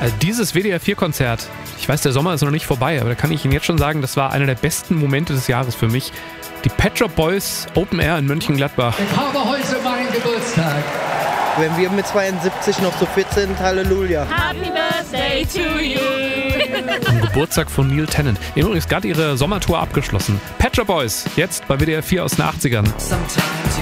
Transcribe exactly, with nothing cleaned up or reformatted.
Also dieses W D R vier Konzert, ich weiß, der Sommer ist noch nicht vorbei, aber da kann ich Ihnen jetzt schon sagen, das war einer der besten Momente des Jahres für mich. Die Pet Shop Boys Open Air in Mönchengladbach. Ich habe heute meinen Geburtstag. Wenn wir mit zweiundsiebzig noch so fit sind, Halleluja. Happy Birthday to you. Am Geburtstag von Neil Tennant. Die haben übrigens gerade ihre Sommertour abgeschlossen. Pet Shop Boys, jetzt bei W D R vier aus den achtzigern. Sometimes